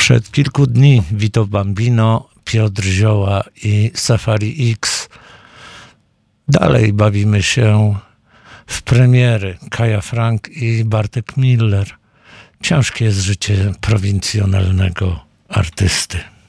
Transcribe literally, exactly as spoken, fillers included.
Sprzed kilku dni Vito Bambino, Piotr Zioła i Safari X. Dalej bawimy się w premiery. Kaja Frank i Bartek Miller. Ciężkie jest życie prowincjonalnego artysty.